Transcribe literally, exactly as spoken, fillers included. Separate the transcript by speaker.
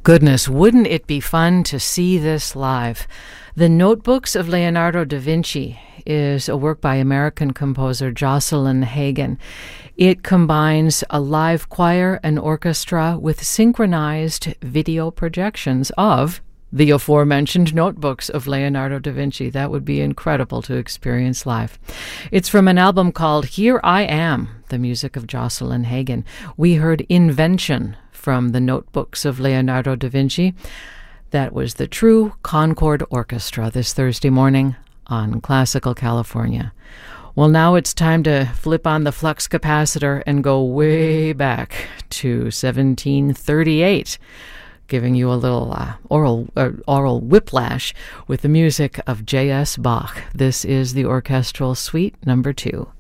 Speaker 1: Goodness, wouldn't it be fun to see this live? The Notebooks of Leonardo da Vinci is a work by American composer Jocelyn Hagan. It combines a live choir and orchestra with synchronized video projections of the aforementioned Notebooks of Leonardo da Vinci. That would be incredible to experience live. It's from an album called Here I Am, the music of Jocelyn Hagan. We heard Invention from the Notebooks of Leonardo da Vinci. That was the True Concord Orchestra this Thursday morning on Classical California. Well, now it's time to flip on the flux capacitor and go way back to seventeen thirty-eight, giving you a little uh, oral uh, oral whiplash with the music of J S Bach. This is the Orchestral Suite number two.